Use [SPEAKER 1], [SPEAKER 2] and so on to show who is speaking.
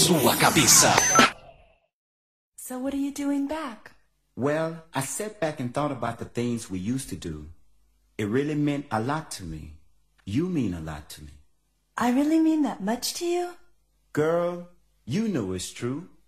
[SPEAKER 1] Sua cabeça.
[SPEAKER 2] So what are you doing back?
[SPEAKER 3] Well, I sat back and thought about the things we used to do. It really meant a lot to me. You mean a lot to me.
[SPEAKER 2] I really mean that much to you?
[SPEAKER 3] Girl, you know it's true.